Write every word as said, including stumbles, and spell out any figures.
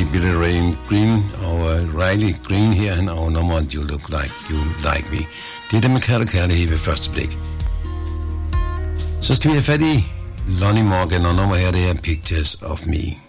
Billy Ray Green og uh, Riley Green her, han og nummeret You Look Like You Like Me. Det er det, man kalder kærlighed ved første blik. Så skal vi have fat i Lonnie Morgan, og nummer her, det er Pictures of Me.